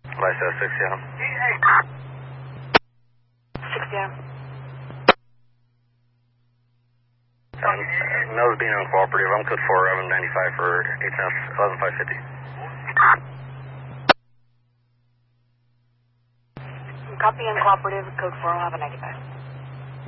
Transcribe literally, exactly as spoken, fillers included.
License six, yeah. six, yeah. Um, Mel's being uncooperative. I'm code four, eleven ninety-five for eight cents, eleven five fifty. Copy uncooperative, code four, eleven ninety-five.